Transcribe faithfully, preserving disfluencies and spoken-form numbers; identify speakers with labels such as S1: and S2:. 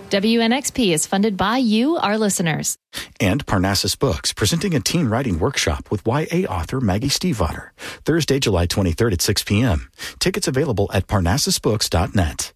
S1: W N X P is funded by you, our listeners.
S2: And Parnassus Books, presenting a teen writing workshop with Y A author Maggie Stiefvater, Thursday, July twenty-third at six p.m. Tickets available at parnassus books dot net.